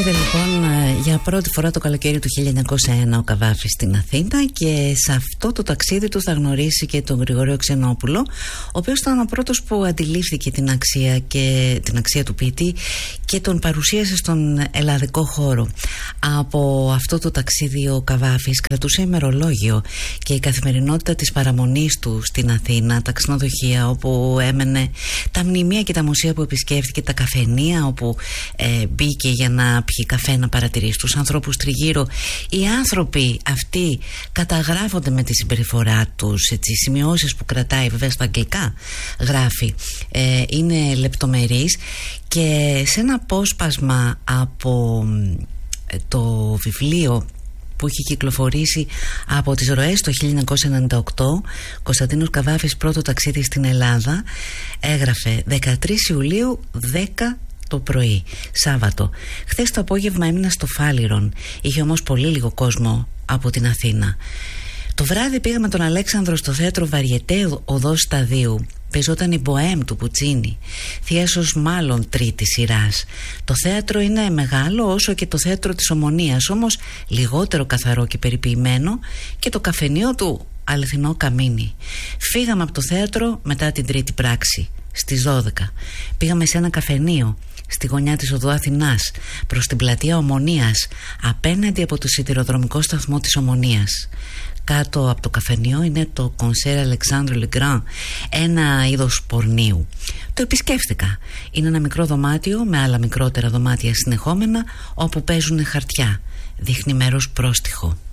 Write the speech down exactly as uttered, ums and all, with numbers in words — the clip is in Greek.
Έρχεται λοιπόν για πρώτη φορά το καλοκαίρι του χίλια εννιακόσια ένα ο Καβάφης στην Αθήνα και σε αυτό το ταξίδι του θα γνωρίσει και τον Γρηγορείο Ξενόπουλο, ο οποίος ήταν ο πρώτος που αντιλήφθηκε την αξία, και, την αξία του ποιητή και τον παρουσίασε στον ελλαδικό χώρο. Από αυτό το ταξίδι ο Καβάφης κρατούσε ημερολόγιο και η καθημερινότητα της παραμονής του στην Αθήνα, τα ξενοδοχεία όπου έμενε, τα μνημεία και τα μουσεία που επισκέφθηκε, τα καφενεία όπου ε, μπήκε για να πιει καφέ, να παρατηρήσει τους ανθρώπους τριγύρω. Οι άνθρωποι αυτοί καταγράφονται με τη συμπεριφορά τους, έτσι, σημειώσεις που κρατάει, βέβαια στα αγγλικά γράφει, ε, είναι λεπτομερείς, και σε ένα απόσπασμα από ε, το βιβλίο που είχε κυκλοφορήσει από τις ροές το χίλια εννιακόσια ενενήντα οκτώ, Κωνσταντίνος Καβάφης, πρώτο ταξίδι στην Ελλάδα, έγραφε δεκατρείς Ιουλίου, δέκα το πρωί, Σάββατο. Χθες το απόγευμα έμεινα στο Φάλιρον. Είχε όμως πολύ λίγο κόσμο από την Αθήνα. Το βράδυ πήγα με τον Αλέξανδρο στο θέατρο Βαριετέ Οδός Σταδίου. Παίζονταν η Μποέμ του Πουτσίνι, Θίασος μάλλον τρίτη σειράς. Το θέατρο είναι μεγάλο όσο και το θέατρο της Ομονίας, όμως λιγότερο καθαρό και περιποιημένο, και το καφενείο του αληθινό καμίνι. Φύγαμε από το θέατρο μετά την τρίτη πράξη, στις δώδεκα. Πήγαμε σε ένα καφενείο στη γωνιά της οδού Αθηνάς, προς την πλατεία Ομονίας, απέναντι από το σιδηροδρομικό σταθμό της Ομονίας. Κάτω από το καφενείο είναι το Concert Alexandre Le Grand, ένα είδος πορνίου. Το επισκέφθηκα. Είναι ένα μικρό δωμάτιο με άλλα μικρότερα δωμάτια συνεχόμενα, όπου παίζουν χαρτιά. Δείχνει μέρος πρόστιχο.